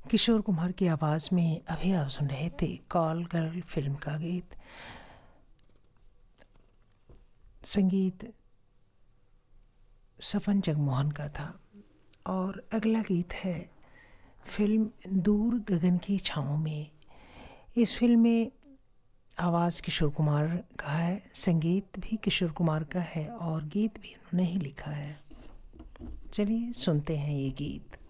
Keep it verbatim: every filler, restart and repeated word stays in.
किशोर कुमार की आवाज़ में अभी आप सुन रहे थे कॉल गर्ल फिल्म का गीत। संगीत सपन जगमोहन का था। और अगला गीत है फिल्म दूर गगन की छाँव में। इस फिल्म में आवाज़ किशोर कुमार का है, संगीत भी किशोर कुमार का है और गीत भी उन्होंने ही लिखा है। चलिए सुनते हैं ये गीत।